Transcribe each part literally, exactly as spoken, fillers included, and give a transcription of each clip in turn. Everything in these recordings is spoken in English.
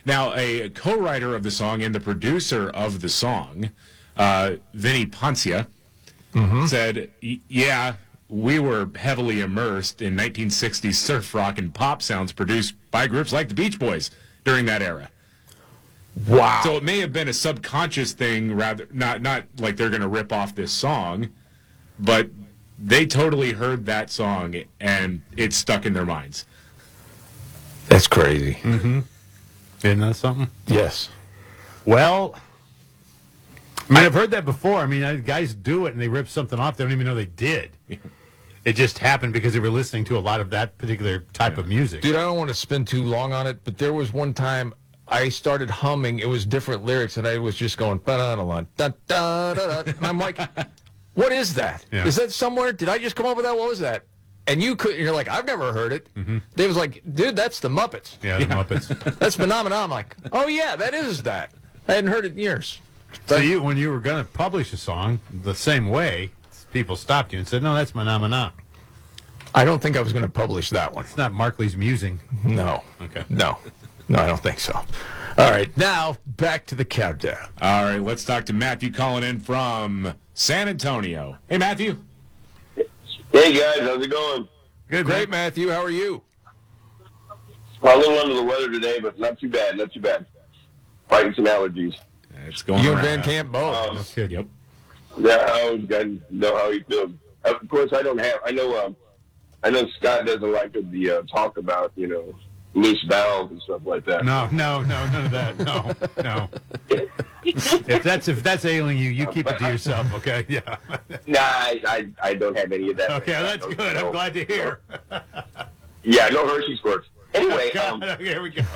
Now, a co-writer of the song and the producer of the song, uh, Vinny Poncia, mm-hmm. said, yeah, we were heavily immersed in nineteen sixties surf rock and pop sounds produced by groups like the Beach Boys during that era. Wow. So it may have been a subconscious thing, rather not not like they're going to rip off this song, but they totally heard that song and it stuck in their minds. That's crazy. Mm-hmm. Isn't that something? Yes. Well, I mean, I've heard that before. I mean, guys do it and they rip something off. They don't even know they did. It just happened because they were listening to a lot of that particular type yeah. of music. Dude, I don't want to spend too long on it, but there was one time I started humming. It was different lyrics, and I was just going, da-da-da-da, da-da-da-da. And I'm like, what is that? Yeah. Is that somewhere? Did I just come up with that? What was that? And you could, you're like, I've never heard it. Mm-hmm. Dave was like, dude, that's the Muppets. Yeah, the yeah. Muppets. That's Phenomena. I'm like, oh, yeah, that is that. I hadn't heard it in years. So you, when you were going to publish a song the same way, people stopped you and said, no, that's Phenomena. I don't think I was going to publish that one. It's not Markley's musing. No. Okay. No. No, I don't think so. All right, now back to the countdown. All right, let's talk to Matthew calling in from San Antonio. Hey, Matthew. Hey, guys. How's it going? Good, Great, man. Matthew. How are you? Well, a little under the weather today, but not too bad. Not too bad. Fighting some allergies. It's going You around. and Van Camp both. Um, That's good. Yep. Yeah, I guys know how he feels. Of course, I don't have. I know. Um, I know Scott doesn't like the uh, talk about you know loose valves and stuff like that. No, no, no, none of that. No, no. if that's if that's ailing you, you keep it to yourself. Okay. Yeah. Nah, I, I I don't have any of that. Okay, well, that's good. I'm glad to hear. Yeah, no Hershey squirts. Anyway, um, here we go.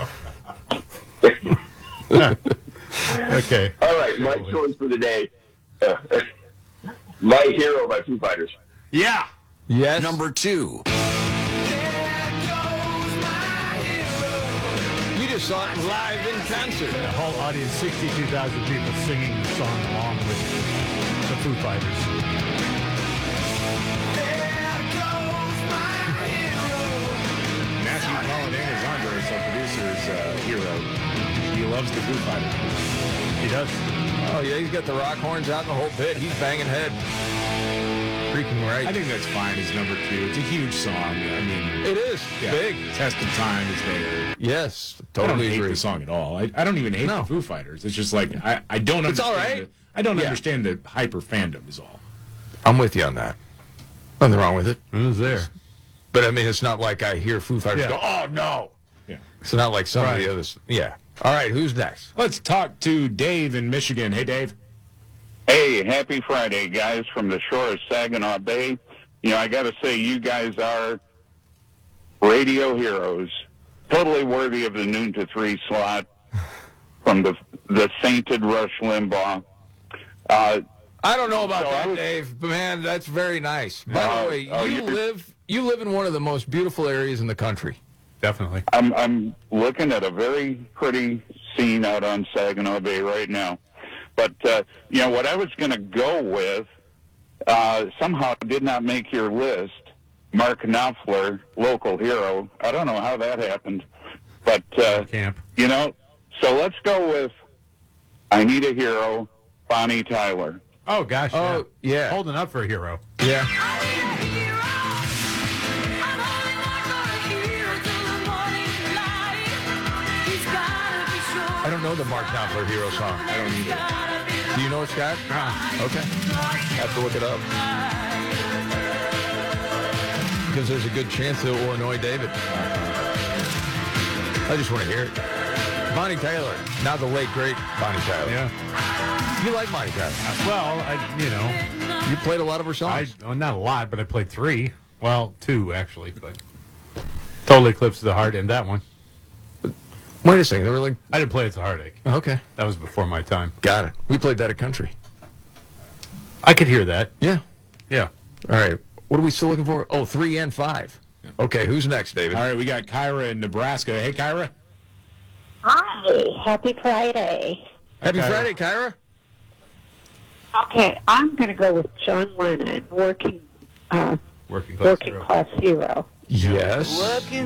Okay. All right, my choice for the day. Uh, My Hero by Foo Fighters. Yeah. Yes. Number two. You just saw it live in concert. The whole audience, sixty-two thousand people singing the song along with the Foo Fighters. Matthew calling in is Andres, our producer's uh, hero. He loves the Foo Fighters. He does. Oh, yeah, he's got the rock horns out in the whole pit. He's banging head. Freaking right. I think that's fine as number two. It's a huge song. I mean, it is. Yeah, big. Test of Time is there. Yes, Totally I don't hate agree. the song at all. I, I don't even hate no. the Foo Fighters. It's just like, I, I don't understand. It's all right. The, I don't yeah. understand the hyper fandom is all. I'm with you on that. Nothing wrong with it. It was there. But, I mean, it's not like I hear Foo Fighters Yeah. go, oh, no. Yeah. It's not like some Right. of the others. Yeah. All right, who's next? Let's talk to Dave in Michigan. Hey, Dave. Hey, happy Friday, guys, from the shore of Saginaw Bay. You know, I got to say, you guys are radio heroes, totally worthy of the noon to three slot from the the sainted Rush Limbaugh. Uh, I don't know about So I that, was- Dave, but, man, that's very nice. By Uh, the way, oh, you you're- live you live in one of the most beautiful areas in the country. Definitely. I'm I'm looking at a very pretty scene out on Saginaw Bay right now. But, uh, you know, what I was going to go with uh, somehow did not make your list. Mark Knopfler, local hero. I don't know how that happened. But, uh, Camp. you know, so let's go with I Need a Hero, Bonnie Tyler. Oh, gosh. Oh, yeah. Holding up for a hero. Yeah. I don't know the Mark Knopfler hero song. I don't either. Do you know it, Scott? Ah. Okay. Have to look it up. Because there's a good chance it will annoy David. I just want to hear it. Bonnie Tyler. Now the late, great Bonnie Tyler. Yeah. You like Bonnie Tyler? Well, I, you know, You played a lot of her I, songs. well, not a lot, but I played three. Well, two, actually. But Total Eclipse of the Heart and that one. Wait a second. They were like, I didn't play It's a Heartache. okay. That was before my time. Got it. We played that at country. I could hear that. Yeah. Yeah. All right. What are we still looking for? Oh, three and five. Okay, who's next, David? All right, we got Kyra in Nebraska. Hey, Kyra. Hi, happy Friday. Happy Kyra. Friday, Kyra. Okay, I'm going to go with John Lennon, Working uh, Working Class Working Hero. Class Hero. Yes. Working